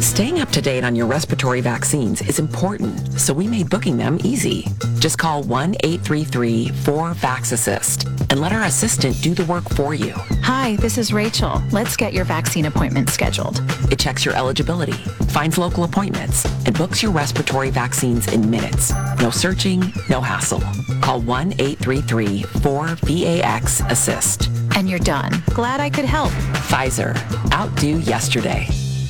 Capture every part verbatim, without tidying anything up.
Staying up to date on your respiratory vaccines is important, so we made booking them easy. Just call one eight three three four VAX-ASSIST and let our assistant do the work for you. Hi, this is Rachel. Let's get your vaccine appointment scheduled. It checks your eligibility, finds local appointments, and books your respiratory vaccines in minutes. No searching, no hassle. Call one eight three three four VAX-ASSIST. And you're done. Glad I could help. Pfizer. Outdo yesterday.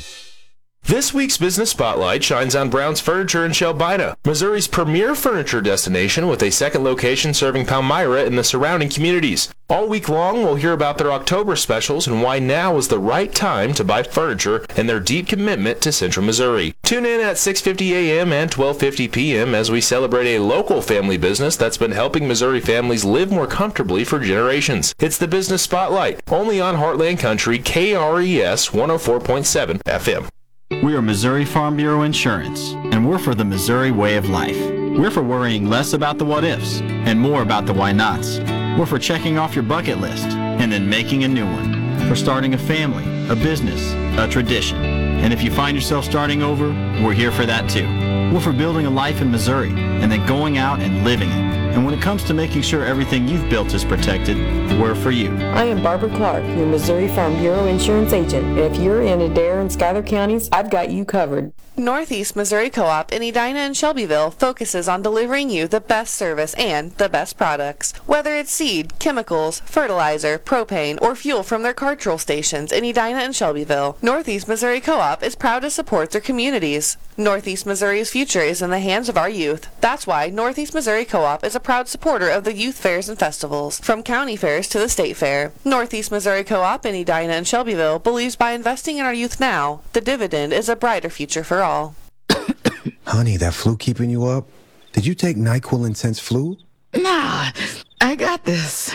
This week's Business Spotlight shines on Brown's Furniture in Shelbina, Missouri's premier furniture destination with a second location serving Palmyra and the surrounding communities. All week long, we'll hear about their October specials and why now is the right time to buy furniture and their deep commitment to Central Missouri. Tune in at six fifty a.m. and twelve fifty p.m. as we celebrate a local family business that's been helping Missouri families live more comfortably for generations. It's the Business Spotlight, only on Heartland Country, K R E S one oh four point seven F M. We are Missouri Farm Bureau Insurance, and we're for the Missouri way of life. We're for worrying less about the what-ifs and more about the why-nots. We're for checking off your bucket list and then making a new one. For starting a family, a business, a tradition. And if you find yourself starting over, we're here for that too. We're for building a life in Missouri and then going out and living it. And when it comes to making sure everything you've built is protected, we're for you. I am Barbara Clark, your Missouri Farm Bureau Insurance Agent. And if you're in Adair and Schuyler counties, I've got you covered. Northeast Missouri Co-op in Edina and Shelbyville focuses on delivering you the best service and the best products. Whether it's seed, chemicals, fertilizer, propane, or fuel from their cartridge stations in Edina and Shelbyville, Northeast Missouri Co-op is proud to support their communities. Northeast Missouri's future is in the hands of our youth. That's why Northeast Missouri Co-op is a proud supporter of the youth fairs and festivals, from county fairs to the state fair. Northeast Missouri Co-op in Edina and Shelbyville believes by investing in our youth now, the dividend is a brighter future for all. Honey, that flu keeping you up? Did you take NyQuil Intense Flu? Nah, I got this.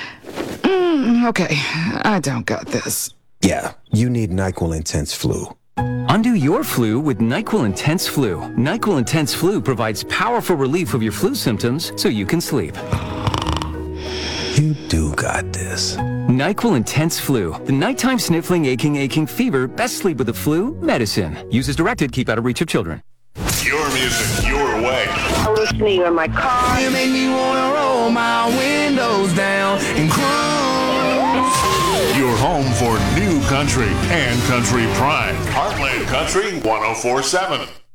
Mm, okay, I don't got this. Yeah, you need NyQuil Intense Flu. Undo your flu with NyQuil Intense Flu. NyQuil Intense Flu provides powerful relief of your flu symptoms so you can sleep. You do got this. NyQuil Intense Flu. The nighttime sniffling, aching, aching fever. Best sleep with the flu medicine. Use as directed. Keep out of reach of children. Your music, your way. I listen to you in my car. You make me wanna roll my windows down and cruise. Your home for new country and country pride. Heartland Country one oh four point seven.